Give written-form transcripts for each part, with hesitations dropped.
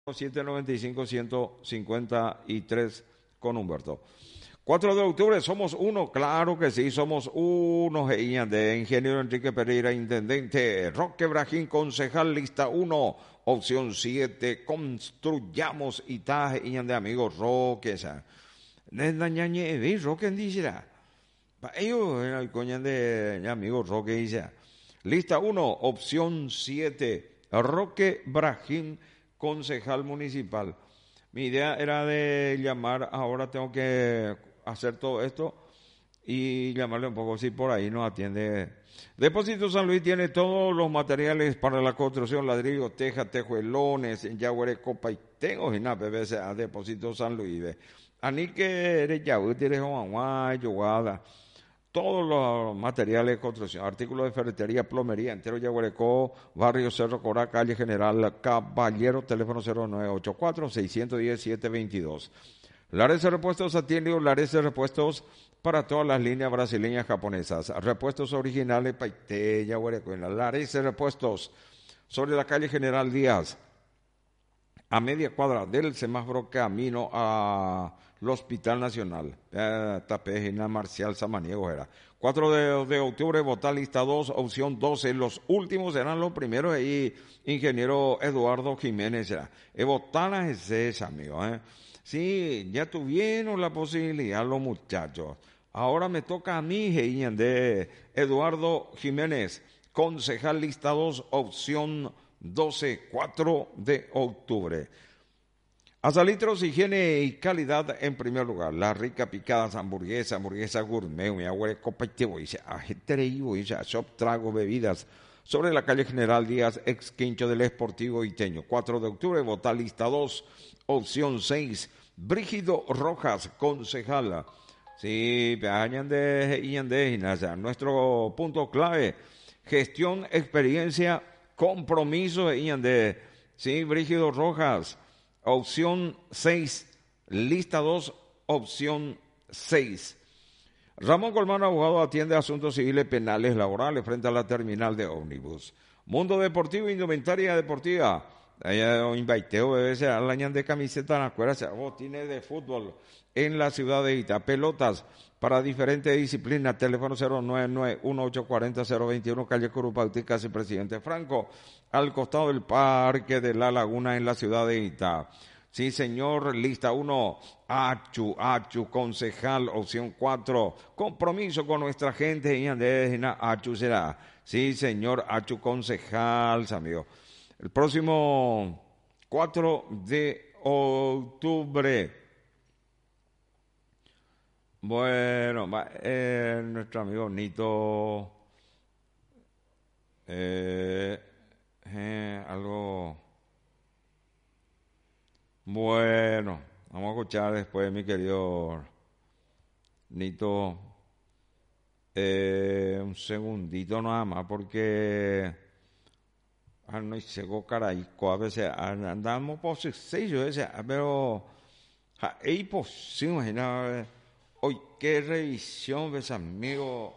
795-153 con Humberto. 4 de octubre, somos uno, claro que sí, somos uno, de ingeniero Enrique Pereira, intendente, Roque Brajín, concejal, lista 1, opción 7, construyamos Itaje, de amigos Roque, esa. Desde Roque dice, para ellos, el coña de amigos Roque dice, lista 1, opción 7, Roque Brajín, concejal municipal. Mi idea era de llamar, ahora tengo que hacer todo esto y llamarle un poco, si por ahí nos atiende. Depósito San Luis tiene todos los materiales para la construcción, ladrillo, teja, tejuelones, en Yaguare, copa y tengo, y nada, PVC, a Depósito San Luis. Ani que eres Yaguare, eres Juan, Yoguada. Todos los materiales de construcción, artículos de ferretería, plomería, entero Yaguarecó, barrio Cerro Corá, calle General Caballero, teléfono 0984-610-722. Lares de Repuestos atiende Lares de Repuestos para todas las líneas brasileñas japonesas. Repuestos originales, Paité, Yaguarecó, en Lares de Repuestos, sobre la calle General Díaz, a media cuadra del semáforo camino al Hospital Nacional. Tapejina Marcial Samaniego era. 4 de octubre, votar lista 2, opción 12. Los últimos eran los primeros ahí, ingeniero Eduardo Jiménez era. Votar es esa, amigo. Sí, ya tuvieron la posibilidad los muchachos. Ahora me toca a mí, de Eduardo Jiménez, concejal lista 2, opción 12, 4 de octubre. Azalitros, higiene y calidad en primer lugar. Las ricas picadas, hamburguesa gourmet, mi agua de copa y te voy a shop, trago, bebidas. Sobre la calle General Díaz, ex quincho del Esportivo Iteño. 4 de octubre, votar lista 2, opción 6. Brígido Rojas, concejala. Sí, nuestro punto clave, gestión, experiencia, compromiso de sí, Brígido Rojas, opción 6, lista 2, opción 6. Ramón Colmano, abogado, atiende asuntos civiles, penales, laborales frente a la terminal de ómnibus. Mundo Deportivo, indumentaria deportiva. Allá inviteo bebés a la de camiseta en la escuela, botines de fútbol en la ciudad de Ita, pelotas para diferentes disciplinas, teléfono 099-1840-021, calle Curupauti, casi Presidente Franco, al costado del Parque de la Laguna en la ciudad de Ita. Sí, señor, lista 1, Achu, concejal, opción 4, compromiso con nuestra gente, y Achu será. Sí, señor, Achu, concejal, amigo. El próximo 4 de octubre. Bueno, nuestro amigo Nito, algo. Bueno, vamos a escuchar después, mi querido Nito, un segundito nada más, porque no llegó caraico, a veces andamos por sello, pero es posible, hoy qué revisión, ves amigo,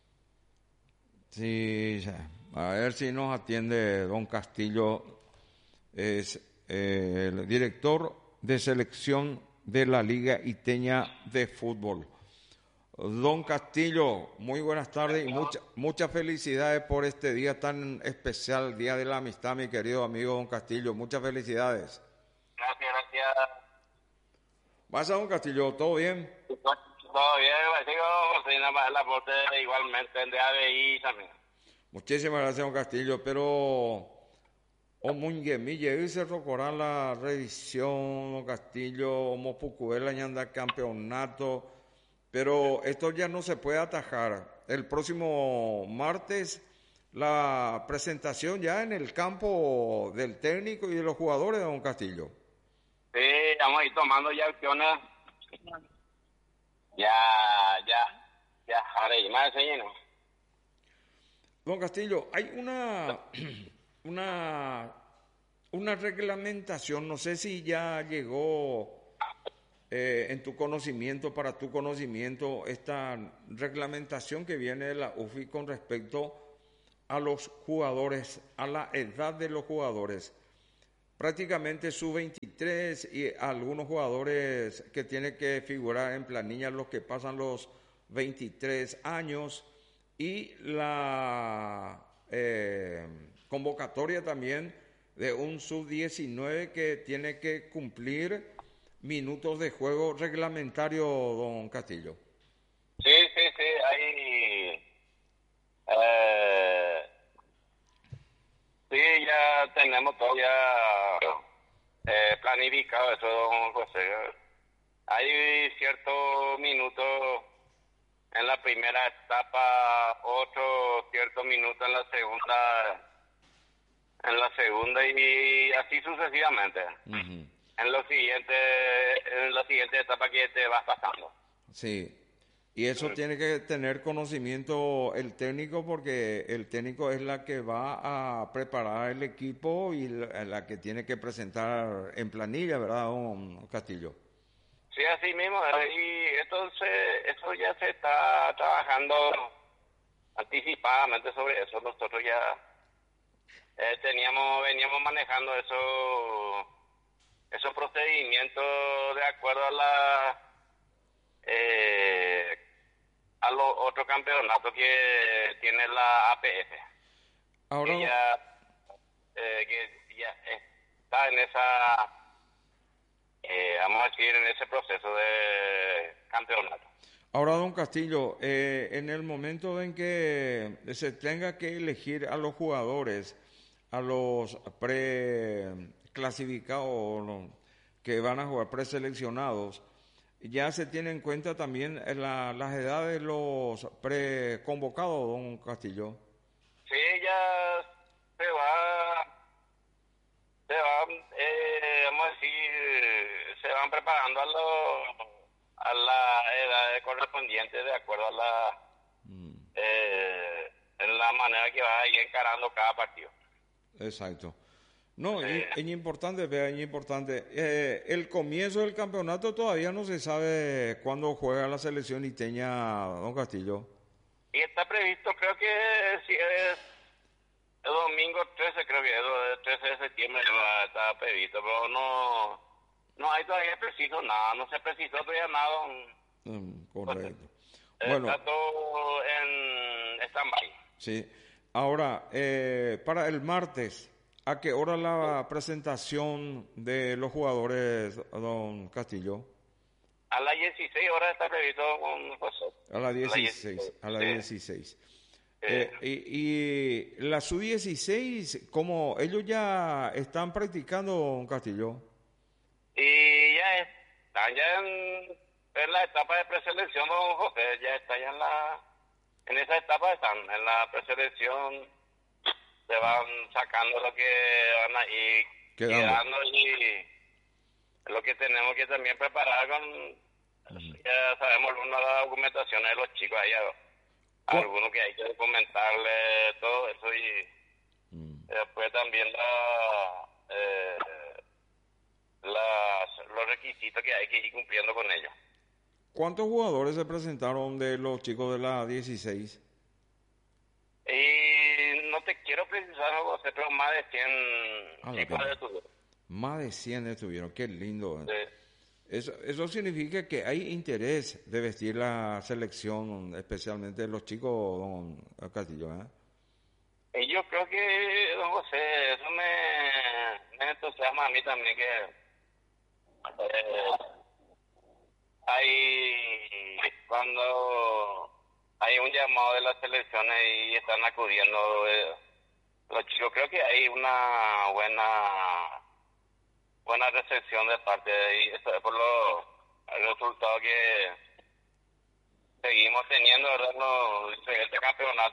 sí, a ver si nos atiende don Castillo, es el director de selección de la Liga Iteña de Fútbol. Don Castillo, muy buenas tardes y muchas felicidades por este día tan especial, Día de la Amistad, mi querido amigo Don Castillo. Muchas felicidades. Gracias. ¿Vas a Don Castillo? ¿Todo bien? Todo bien, sigo sin el aporte igualmente en DABI también. Muchísimas gracias, Don Castillo, pero Munguemille, se recordará la revisión, Don Castillo, Mopucuela, anda campeonato, pero esto ya no se puede atajar. El próximo martes, la presentación ya en el campo del técnico y de los jugadores de Don Castillo. Sí, estamos ahí tomando ya opciones. Ya, ahora y más lleno. Don Castillo, hay una reglamentación, no sé si ya llegó en tu conocimiento, para tu conocimiento, esta reglamentación que viene de la UFI con respecto a los jugadores, a la edad de los jugadores. prácticamente sub-23 y algunos jugadores que tienen que figurar en planilla, los que pasan los 23 años, y la convocatoria también de un sub-19 que tiene que cumplir minutos de juego reglamentario, don Castillo. Sí, eh, sí, ya tenemos todo ya planificado eso, don José. Hay ciertos minutos en la primera etapa, otros ciertos minutos en la segunda y así sucesivamente. Uh-huh. En la siguiente etapa que te vas pasando. Sí. Y eso tiene que tener conocimiento el técnico, porque el técnico es la que va a preparar el equipo y la que tiene que presentar en planilla, ¿verdad, don Castillo? Sí, así mismo. Y entonces eso ya se está trabajando anticipadamente sobre eso. Nosotros ya veníamos manejando esos procedimientos de acuerdo a los otros campeonatos que tiene la APF. Ahora, que ya está en esa, vamos a decir, en ese proceso de campeonato. Ahora, don Castillo, en el momento en que se tenga que elegir a los jugadores, a los preclasificados que van a jugar, preseleccionados, ya se tiene en cuenta también las edades de los preconvocados, don Castillo. Sí, ya vamos a decir, se van preparando a la edad correspondiente de acuerdo a en la manera que va a ir encarando cada partido. Exacto. No, es importante, vea, es importante. El comienzo del campeonato todavía no se sabe cuándo juega la selección iteña, don Castillo. Y está previsto, creo que si es el domingo 13, creo que el 13 de septiembre está previsto, pero no hay todavía preciso nada, no se precisó todavía nada. Correcto. Bueno, está todo en stand-by. Sí. Ahora, para el martes, ¿a qué hora la presentación de los jugadores, don Castillo? A las 16 horas está previsto con José. A las 16. A las 16. Y la sub-16, ¿cómo ellos ya están practicando, don Castillo? Y ya están en la etapa de preselección, don José, ya está ya en esa etapa, están en la preselección, se van sacando lo que van a ir quedando y lo que tenemos que también preparar ya sabemos la documentación de los chicos ahí, algunos que hay que documentarle todo eso y después también los requisitos que hay que ir cumpliendo con ellos. ¿Cuántos jugadores se presentaron de los chicos de la 16? Y no te quiero precisar, José, pero más de 100 chicos estuvieron. Más de 100 estuvieron, qué lindo. Sí. Eso significa que hay interés de vestir la selección, especialmente los chicos, don Castillo, Y yo creo que, don José, eso me entusiasma a mí también, que cuando hay un llamado de las selecciones y están acudiendo los chicos, creo que hay una buena recepción de parte de ellos, por los resultados que seguimos teniendo, ¿verdad? Este campeonato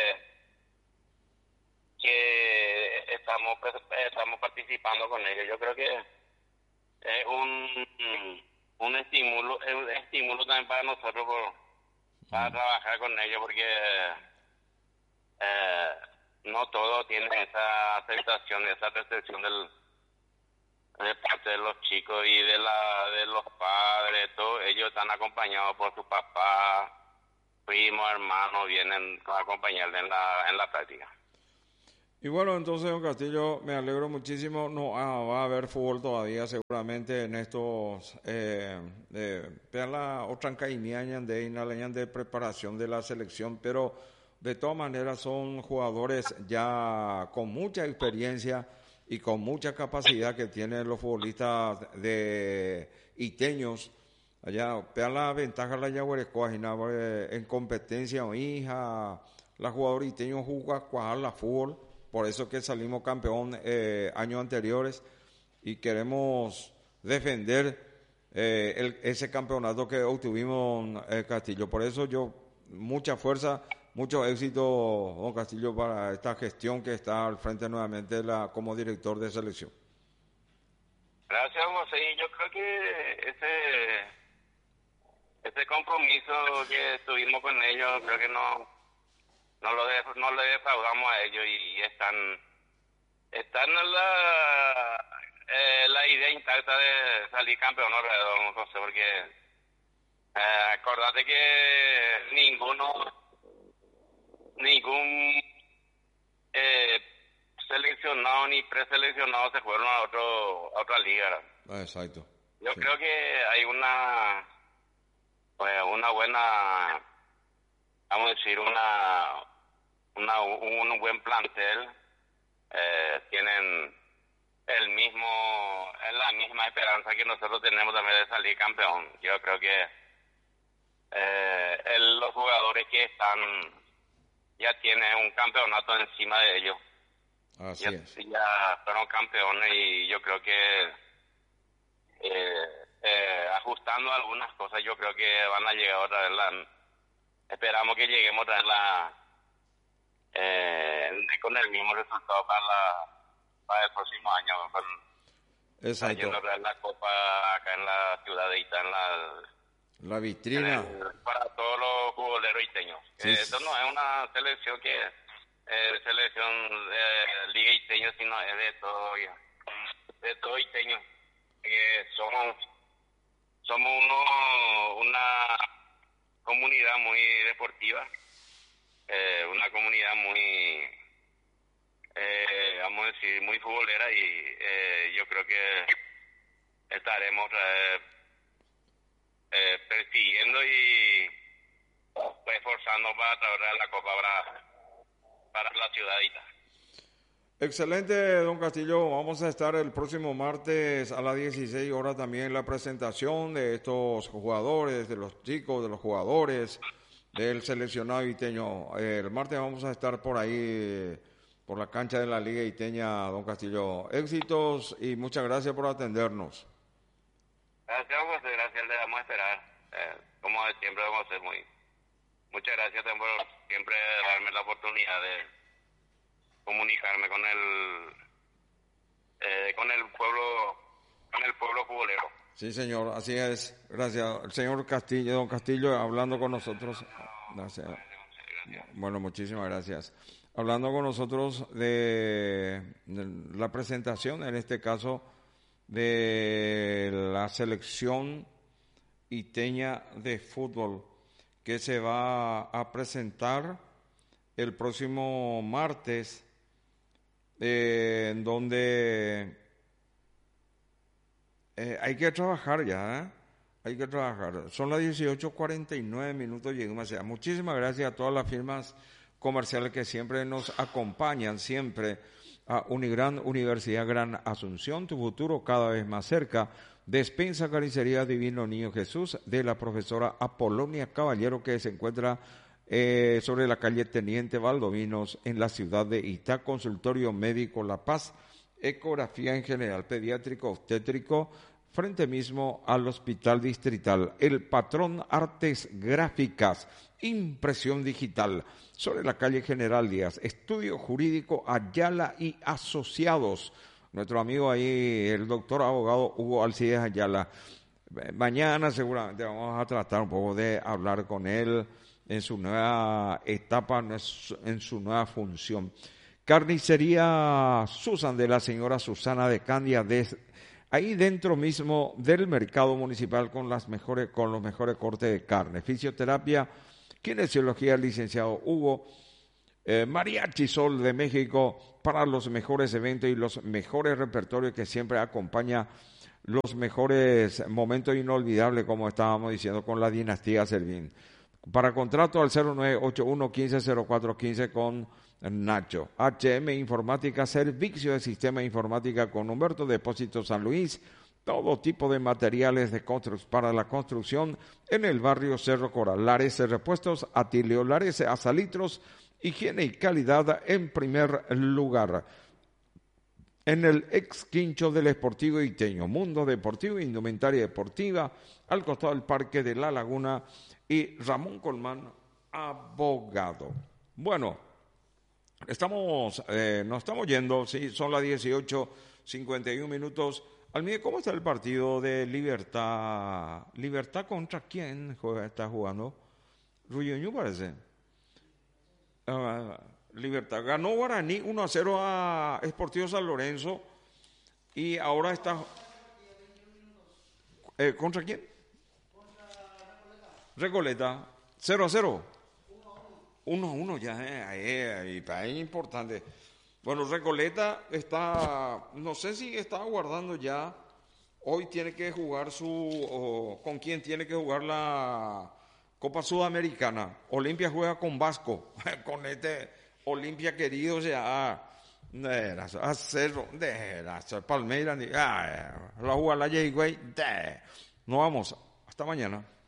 que estamos participando con ellos. Yo creo que es un estímulo también para nosotros para trabajar con ellos, porque no todos tienen esa aceptación, esa recepción de parte de los chicos y de los padres, todos ellos están acompañados por su papá, primos, hermanos, vienen a acompañarle en la práctica. Y bueno, entonces, don Castillo, me alegro muchísimo. No va a haber fútbol todavía, seguramente en estos. Vean la otra de preparación de la selección, pero de todas maneras son jugadores ya con mucha experiencia y con mucha capacidad que tienen los futbolistas de iteños. Allá, vean la ventaja de la Yaguarecoa, en competencia o hija, la jugadora iteño juega cuajar la fútbol. Por eso que salimos campeón años anteriores y queremos defender ese campeonato que obtuvimos Castillo. Por eso mucha fuerza, mucho éxito, don Castillo, para esta gestión que está al frente nuevamente como director de selección. Gracias, José. Y yo creo que ese compromiso que tuvimos con ellos, creo que no le defraudamos a ellos y están en la idea intacta de salir campeón alrededor, José, porque acordate que ningún seleccionado ni preseleccionado se fueron a otra liga. Exacto. Yo creo que hay una buena, vamos a decir, un buen plantel, tienen la misma esperanza que nosotros tenemos también de salir campeón. Yo creo que los jugadores que están ya tienen un campeonato encima de ellos. Así es. Ya fueron campeones y yo creo que ajustando algunas cosas, yo creo que van a llegar otra vez esperamos que lleguemos otra vez con el mismo resultado para el próximo año. Exacto. Otra vez la Copa acá en la ciudad de Ita, la vitrina. Para todos los futboleros iteños. Sí. Esto no es una selección selección de Liga Iteño, sino es de todo iteño. Somos una comunidad muy deportiva, una comunidad muy, vamos a decir, muy futbolera y yo creo que estaremos persiguiendo y esforzando para traer la Copa para la ciudadita. Excelente, don Castillo. Vamos a estar el próximo martes a las 16 horas también en la presentación de estos jugadores, de los chicos, de los jugadores, del seleccionado iteño. El martes vamos a estar por ahí, por la cancha de la Liga Iteña, don Castillo. Éxitos y muchas gracias por atendernos. Gracias, José. Gracias, le vamos a esperar. Como siempre, vamos a ser muchas gracias por siempre darme la oportunidad de comunicarme con el pueblo futbolero. Sí, señor, así es. Gracias. El señor Castillo, don Castillo, hablando con nosotros. Gracias. Bueno, muchísimas gracias. Hablando con nosotros de la presentación, en este caso, de la selección iteña de fútbol, que se va a presentar el próximo martes, en donde hay que trabajar ya, hay que trabajar. Son las 18:49 llegamos allá. Muchísimas gracias a todas las firmas comerciales que siempre nos acompañan, siempre a Unigran, Universidad Gran Asunción, tu futuro cada vez más cerca. Despensa Carnicería Divino Niño Jesús, de la profesora Apolonia Caballero, que se encuentra sobre la calle Teniente Valdovinos en la ciudad de Itá. Consultorio Médico La Paz, ecografía en general, pediátrico, obstétrico, frente mismo al Hospital Distrital. El Patrón Artes Gráficas, impresión digital, sobre la calle General Díaz. Estudio Jurídico Ayala y Asociados. Nuestro amigo ahí, el doctor abogado Hugo Alcides Ayala. Mañana seguramente vamos a tratar un poco de hablar con él en su nueva etapa, en su nueva función. Carnicería Susan, de la señora Susana de Candia, ahí dentro mismo del mercado municipal, con los mejores cortes de carne. Fisioterapia, kinesiología, licenciado Hugo. Mariachi Sol de México para los mejores eventos y los mejores repertorios que siempre acompaña los mejores momentos inolvidables, como estábamos diciendo, con la dinastía Servín. Para contrato al 0981-150415 con Nacho. HM Informática, servicio de sistema informática con Humberto, Depósito San Luis. Todo tipo de materiales para la construcción en el barrio Cerro Coral. Larese Repuestos, Atilio Larese, Azalitros, higiene y calidad en primer lugar. En el ex quincho del Esportivo Iteño, Mundo Deportivo, Indumentaria Deportiva, al costado del Parque de la Laguna, y Ramón Colmán, abogado. Bueno, nos estamos yendo, sí, son las 18:51 minutos. Almide, ¿cómo está el partido de Libertad? ¿Libertad contra quién está jugando? Ruyuñu parece. Libertad ganó Guaraní 1-0 a Sportivo San Lorenzo y ahora está... ¿Contra quién? Recoleta. 0-0. 1-1 ya, es importante. Bueno, Recoleta está, no sé si está aguardando ya, hoy tiene que jugar ¿con quién tiene que jugar la Copa Sudamericana? Olimpia juega con Vasco, con este Olimpia querido, ya, Palmeiras, la juega la Yegüey, nos vamos, hasta mañana.